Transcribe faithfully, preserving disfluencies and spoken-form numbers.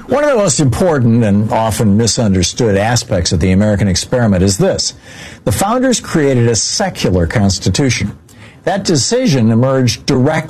One of the most important and often misunderstood aspects of the American experiment is this. The founders created a secular constitution. That decision emerged directly